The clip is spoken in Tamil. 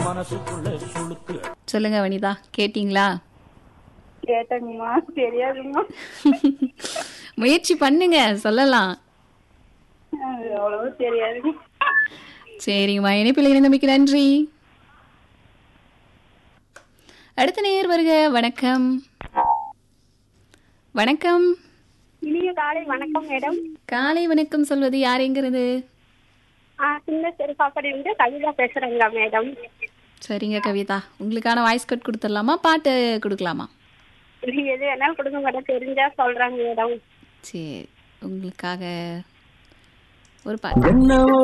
மனசுக்குள்ள சுளுக்கு. சொல்லுங்க வனிதா, கேட்டிங்களா? கேட்டேங்கம்மா, தெரியாதுங்கம்மா. முயற்சி பண்ணுங்க, சொல்லலாம். அவ்வளவு தெரியாதுங்க. சரிங்கம்மா, இணைப்பில் இணைந்தமைக்கு நன்றி. அடுத்த நேயர் வருக. வணக்கம். வணக்கம். இனிய காலை வணக்கம் மேடம். காலை வணக்கம் சொல்வது யார், எங்கிறது? சின்ன சிறுபாப்படிலிருந்து கவிதா பேசுறேங்க மேடம். சரிங்க கவிதா, உங்களுக்கான வாய்ஸ் கட் கொடுத்துடலாமா, பாட்டு கொடுக்கலாமா? நீங்க எது வேணாலும் கொடுங்க மேடம், தெரிஞ்சா சொல்றாங்க மேடம். சரி, உங்களுக்காக ஒரு பாட்டு.